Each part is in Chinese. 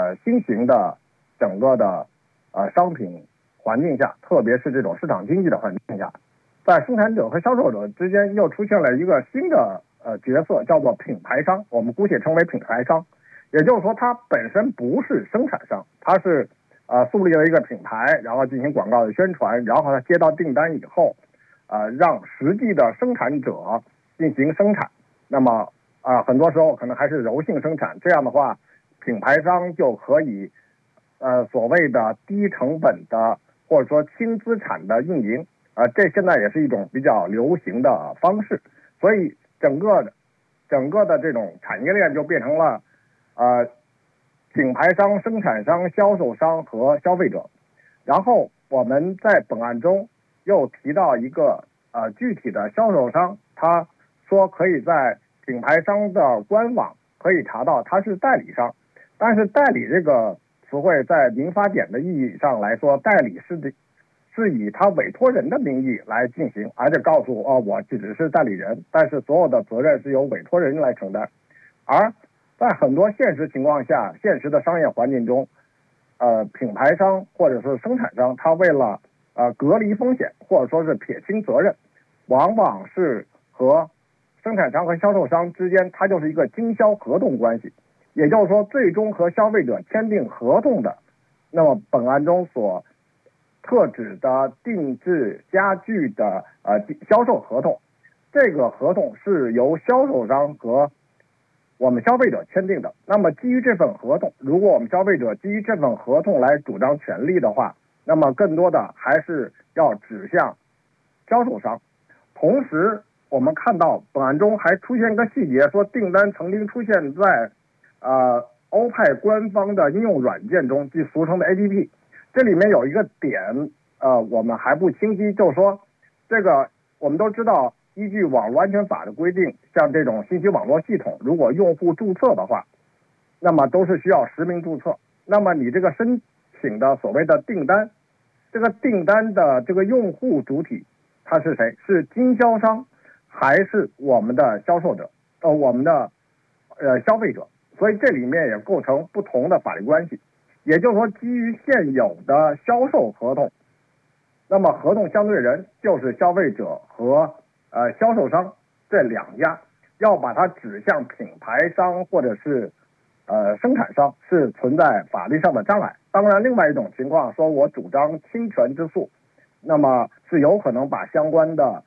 新型的整个的商品环境下，特别是这种市场经济的环境下，在生产者和销售者之间又出现了一个新的角色，叫做品牌商，我们姑且称为品牌商。也就是说，它本身不是生产商，它是树立了一个品牌，然后进行广告的宣传，然后它接到订单以后，让实际的生产者进行生产。那么很多时候可能还是柔性生产，这样的话，品牌商就可以所谓的低成本的或者说轻资产的运营，这现在也是一种比较流行的方式。所以整个的这种产业链就变成了品牌商、生产商、销售商和消费者。然后我们在本案中又提到一个具体的销售商，他说可以在品牌商的官网可以查到他是代理商，但是代理这个词汇在民法典的意义上来说，代理是以他委托人的名义来进行，而且告诉我只是代理人，但是所有的责任是由委托人来承担。而在很多现实情况下，现实的商业环境中，品牌商或者是生产商，他为了隔离风险或者说是撇清责任，往往是和生产商和销售商之间，它就是一个经销合同关系。也就是说，最终和消费者签订合同的，那么本案中所特指的定制家具的销售合同，这个合同是由销售商和我们消费者签订的。那么基于这份合同，如果我们消费者基于这份合同来主张权利的话，那么更多的还是要指向销售商。同时我们看到本案中还出现一个细节，说订单曾经出现在欧派官方的应用软件中，即俗称的 APP。 这里面有一个点我们还不清晰，就是说这个我们都知道，依据网络安全法的规定，像这种信息网络系统，如果用户注册的话，那么都是需要实名注册。那么你这个申请的所谓的订单，这个订单的这个用户主体他是谁？是经销商还是我们的销售者我们的消费者？所以这里面也构成不同的法律关系。也就是说，基于现有的销售合同，那么合同相对人就是消费者和销售商这两家，要把它指向品牌商或者是生产商是存在法律上的障碍。当然，另外一种情况说我主张侵权之诉，那么是有可能把相关的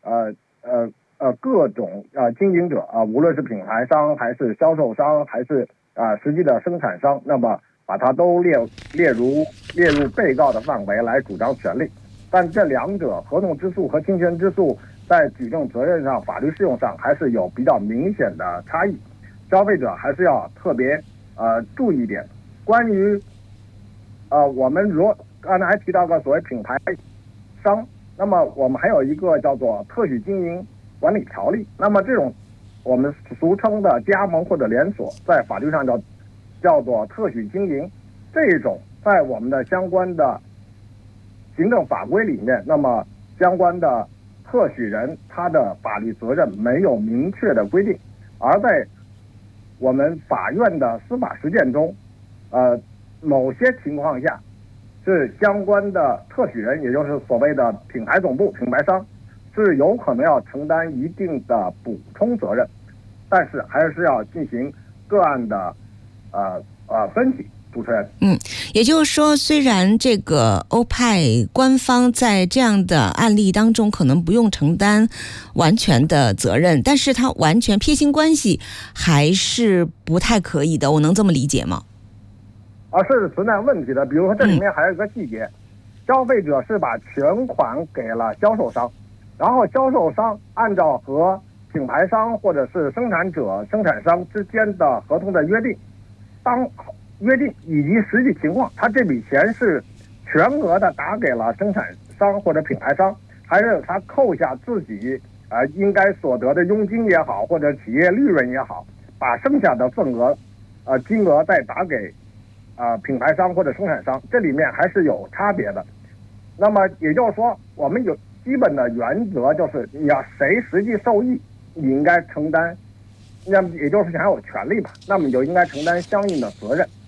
各种经营者无论是品牌商还是销售商还是实际的生产商，那么把它都列入被告的范围来主张权利。但这两者合同之诉和侵权之诉在举证责任上、法律适用上还是有比较明显的差异，消费者还是要特别注意一点。关于我们刚才还提到个所谓品牌商，那么我们还有一个叫做特许经营管理条例。那么这种我们俗称的加盟或者连锁，在法律上叫做特许经营，这种在我们的相关的行政法规里面，那么相关的特许人他的法律责任没有明确的规定，而在我们法院的司法实践中，某些情况下是相关的特许人，也就是所谓的品牌总部、品牌商，是有可能要承担一定的补充责任，但是还是要进行个案的分析。主持人， 也就是说，虽然这个欧派官方在这样的案例当中可能不用承担完全的责任，但是他完全撇清关系还是不太可以的，我能这么理解吗？ 是存在问题的。比如说这里面还有一个细节，消费者是把全款给了销售商，然后销售商按照和品牌商或者是生产者、生产商之间的合同的约定，约定以及实际情况，他这笔钱是全额的打给了生产商或者品牌商，还是他扣下自己应该所得的佣金也好，或者企业利润也好，把剩下的份额金额再打给品牌商或者生产商，这里面还是有差别的。那么也就是说，我们有基本的原则，就是你要谁实际受益，你应该承担，那么也就是想有权利嘛，那么你就应该承担相应的责任。